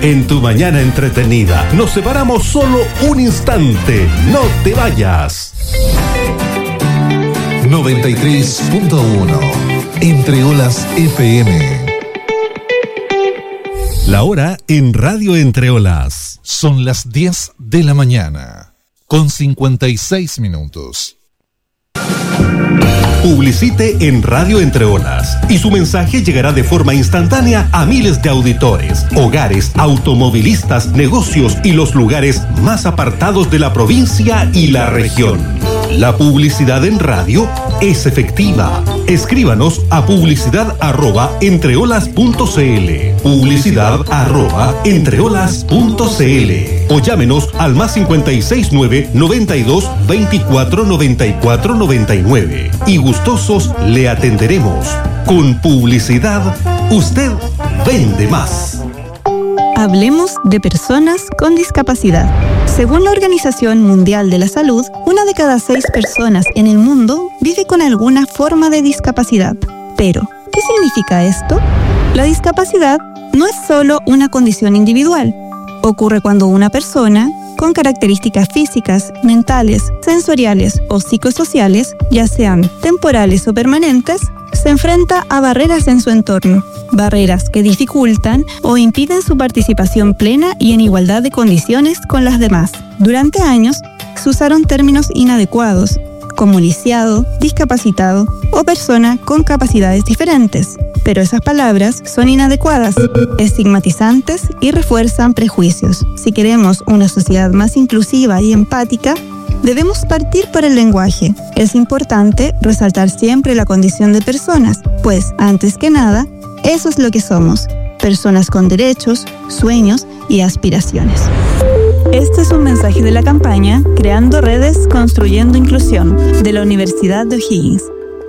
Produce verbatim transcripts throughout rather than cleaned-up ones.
En Tu Mañana Entretenida nos separamos solo un instante. No te vayas. noventa y tres punto uno Entre Olas F M. La hora en Radio Entre Olas. Son las diez de la mañana, con cincuenta y seis minutos. Publicite en Radio Entre Olas y su mensaje llegará de forma instantánea a miles de auditores, hogares, automovilistas, negocios y los lugares más apartados de la provincia y la región. La publicidad en radio es efectiva. Escríbanos a publicidad arroba entreolas punto cl, publicidad arroba entreolas punto cl, o llámenos al más cincuenta y seis nueve noventa y dos veinticuatro noventa y cuatro noventa y nueve y gustosos le atenderemos. Con publicidad, usted vende más. Hablemos de personas con discapacidad. Según la Organización Mundial de la Salud, una de cada seis personas en el mundo vive con alguna forma de discapacidad. Pero, ¿qué significa esto? La discapacidad no es solo una condición individual. Ocurre cuando una persona, con características físicas, mentales, sensoriales o psicosociales, ya sean temporales o permanentes, se enfrenta a barreras en su entorno, barreras que dificultan o impiden su participación plena y en igualdad de condiciones con las demás. Durante años, se usaron términos inadecuados, como lisiado, discapacitado o persona con capacidades diferentes, pero esas palabras son inadecuadas, estigmatizantes y refuerzan prejuicios. Si queremos una sociedad más inclusiva y empática, debemos partir por el lenguaje. Es importante resaltar siempre la condición de personas, pues, antes que nada, eso es lo que somos, personas con derechos, sueños y aspiraciones. Este es un mensaje de la campaña Creando Redes, Construyendo Inclusión, de la Universidad de O'Higgins.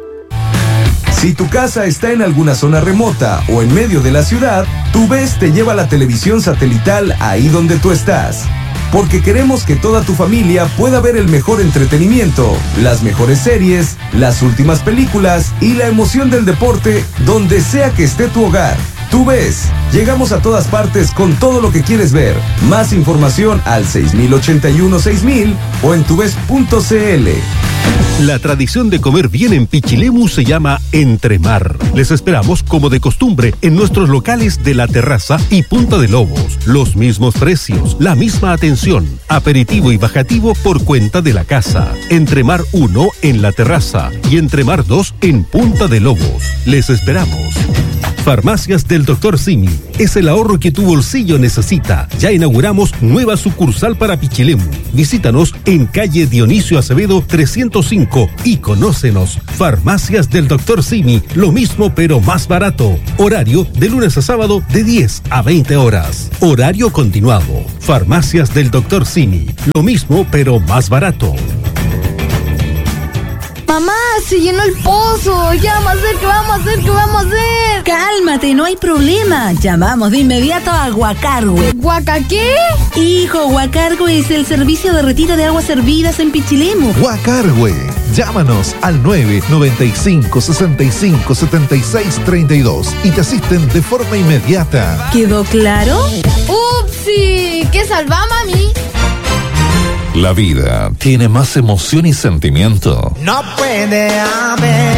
Si tu casa está en alguna zona remota o en medio de la ciudad, TuVes te lleva la televisión satelital ahí donde tú estás. Porque queremos que toda tu familia pueda ver el mejor entretenimiento, las mejores series, las últimas películas y la emoción del deporte donde sea que esté tu hogar. TuVes, llegamos a todas partes con todo lo que quieres ver. Más información al seis mil ochenta y uno seis mil o en tuves punto cl. La tradición de comer bien en Pichilemu se llama Entremar. Les esperamos como de costumbre en nuestros locales de La Terraza y Punta de Lobos. Los mismos precios, la misma atención, aperitivo y bajativo por cuenta de la casa. Entremar uno en La Terraza y Entremar dos en Punta de Lobos. Les esperamos. Farmacias del doctor Simi es el ahorro que tu bolsillo necesita. Ya inauguramos nueva sucursal para Pichilemu. Visítanos en calle Dionisio Acevedo trescientos cinco y conócenos. Farmacias del doctor Simi, lo mismo pero más barato. Horario de lunes a sábado de diez a veinte horas. Horario continuado. Farmacias del doctor Simi, lo mismo pero más barato. Mamá, se llenó el pozo. Ya vamos a hacer, ¿qué vamos a hacer? ¿Qué vamos a hacer? Cálmate, no hay problema. Llamamos de inmediato a Guacargüe. ¿Guaca qué? Hijo, Guacargüe es el servicio de retiro de aguas hervidas en Pichilemu. Guacargüe. Llámanos al nueve noventa y cinco, sesenta y cinco, setenta y seis, treinta y dos y te asisten de forma inmediata. ¿Quedó claro? ¡Upsi! ¿Qué salva, mami? La vida tiene más emoción y sentimiento. No puede haber.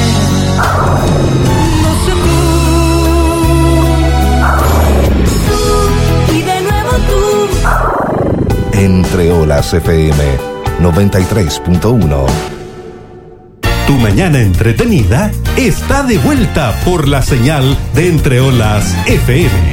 No sé tú. Y de nuevo tú. Entre Olas F M noventa y tres punto uno. Tu Mañana Entretenida está de vuelta por la señal de Entre Olas F M.